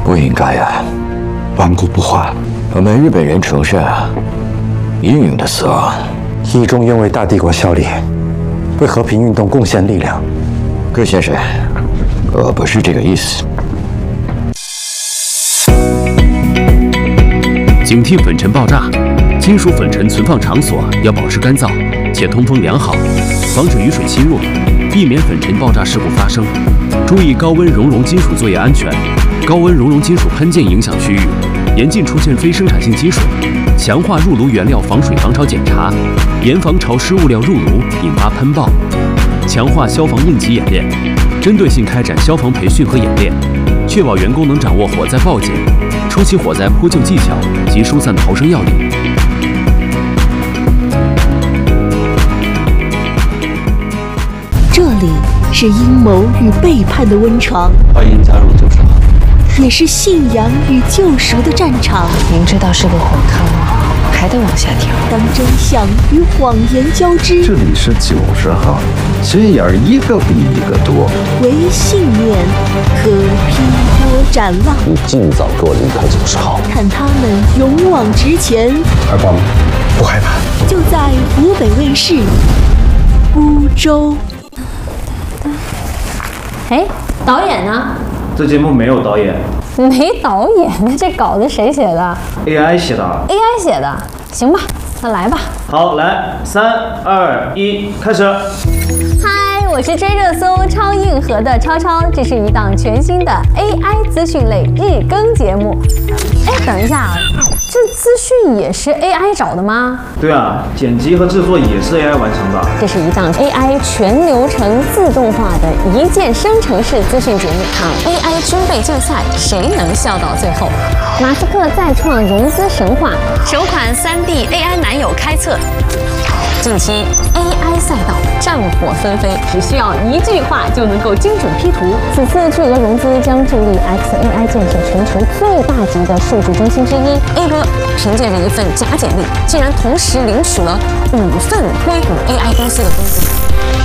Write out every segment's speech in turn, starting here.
不应该啊！ 顽固不化。 我们日本人崇尚英勇的死亡。 义忠愿为大帝国效力，为和平运动贡献力量。 葛先生，我不是这个意思。 警惕粉尘爆炸，金属粉尘存放场所要保持干燥且通风良好，防止雨水侵入，避免粉尘爆炸事故发生。注意高温熔融金属作业安全，高温熔融金属喷溅影响区域，严禁出现非生产性积水。强化入炉原料防水防潮检查，严防潮湿物料入炉引发喷爆。强化消防应急演练，针对性开展消防培训和演练，确保员工能掌握火灾报警、初期火灾扑救技巧及疏散逃生要领。 这里是阴谋与背叛的温床， 欢迎加入救生行列。 也是信仰与救赎的战场。 明知道是个火坑，还得往下跳。 当真相与谎言交织， 这里是90号，心眼儿一个比一个多。 唯信念可劈波斩浪。 你尽早给我离开90号， 看他们勇往直前。 害怕吗？不害怕。 就在湖北卫视孤舟。 哎，导演呢？ 这节目没有导演， 没导演，那这稿子谁写的 ？AI 写的。 AI 写的，行吧，那来吧。 好，来，3、2、1，开始。 嗨，我是追热搜超硬核的超超，这是一档全新的 AI 资讯类日更节目。哎，等一下，这资讯也是 AI 找的吗？ 对啊，剪辑和制作也是 AI 完成的。 这是一档 AI 全流程自动化的一键生成式资讯节目。看 AI 军备竞赛，谁能笑到最后？马斯克再创融资神话，首款3D AI 男友开测。近期 AI 赛道战火纷飞，只需要一句话就能够精准 P 图。此次巨额融资将助力 XAI 建设全球最大级的数据中心之一。A 哥凭借着一份假简历，竟然同时领取了5份硅谷 AI 公司的工资。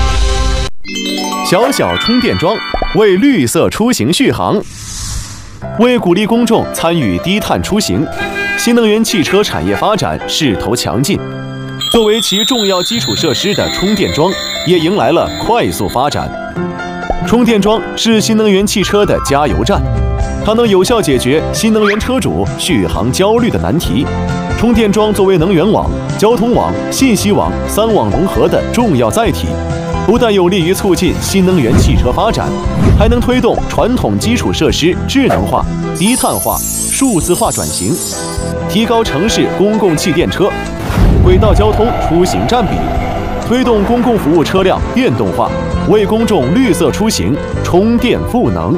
小小充电桩为绿色出行续航。为鼓励公众参与低碳出行，新能源汽车产业发展势头强劲。作为其重要基础设施的充电桩，也迎来了快速发展。充电桩是新能源汽车的加油站，它能有效解决新能源车主续航焦虑的难题。充电桩作为能源网、交通网、信息网3网融合的重要载体，不但有利于促进新能源汽车发展，还能推动传统基础设施智能化、低碳化、数字化转型，提高城市公共汽电车、轨道交通出行占比，推动公共服务车辆电动化，为公众绿色出行充电赋能。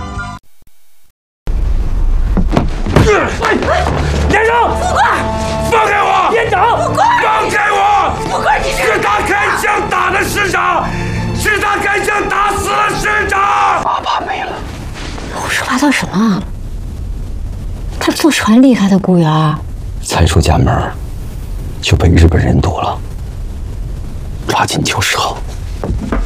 连长，副官，放开我！连长，副官，放开我！副官，你是他开枪打的市长，是他开枪打死了市长。 爸爸没了。胡说八道什么？他坐船离开的雇员， 才出家门就被日本人堵了，抓紧90号。